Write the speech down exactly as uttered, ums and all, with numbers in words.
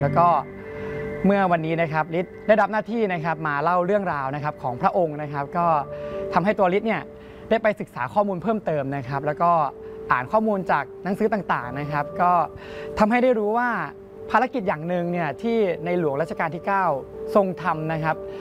แล้วก็เมื่อวันนี้นะครับฤทธิ์ได้รับหน้าที่นะครับมาเล่าเรื่องราวนะครับของพระองค์นะครับก็ทำให้ตัวฤทธิ์เนี่ยได้ไปศึกษาข้อมูลเพิ่มเติมนะครับแล้วก็อ่านข้อมูลจากหนังสือต่างๆนะครับก็ทำให้ได้รู้ว่าภารกิจอย่างหนึ่งเนี่ยที่ในหลวงรัชกาลที่เก้าทรงทำนะครับ